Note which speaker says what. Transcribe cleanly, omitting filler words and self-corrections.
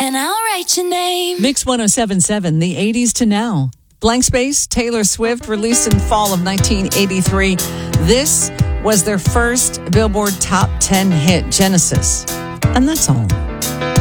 Speaker 1: and I'll write your name.
Speaker 2: Mix 107.7, the 80s to now. Blank Space, Taylor Swift, released in fall of 1983. This was their first Billboard Top 10 hit, Genesis. And that's all.